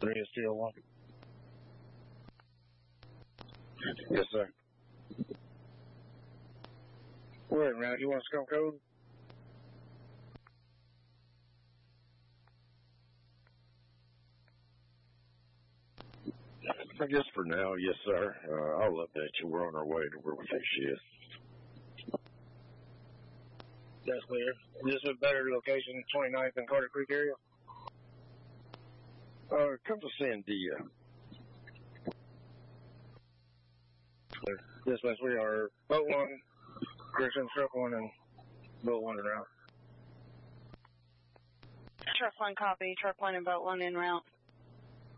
3STL1. Yes, sir. Where at, man? You want to skunk code? I guess for now, yes, sir. I'll update you. We're on our way to where we think she is. That's clear. Is this a better location, 29th and Carter Creek area? Come to Sandia. Clear. Dispatch, we are boat 1, Christian, truck 1, and boat 1 en route. Truck 1 copy. Truck 1 and boat 1 en route.